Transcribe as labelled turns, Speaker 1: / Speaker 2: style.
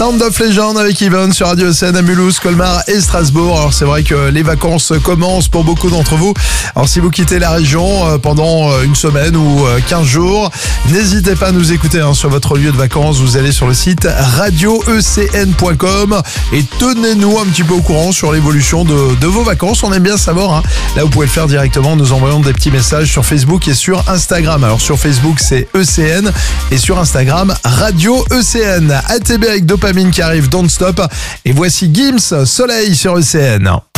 Speaker 1: Sound of Legend avec Yvonne sur Radio ECN à Mulhouse, Colmar et Strasbourg. Alors c'est vrai que les vacances commencent pour beaucoup d'entre vous. Alors si vous quittez la région pendant une semaine ou 15 jours, n'hésitez pas à nous écouter sur votre lieu de vacances. Vous allez sur le site radioecn.com et tenez-nous un petit peu au courant sur l'évolution de vos vacances. On aime bien savoir. Là, vous pouvez le faire directement en nous envoyant des petits messages sur Facebook et sur Instagram. Alors sur Facebook, c'est ECN et sur Instagram, Radio ECN. ATB avec Dopamine qui arrive, Don't Stop. Et voici Gims, Soleil sur ECN.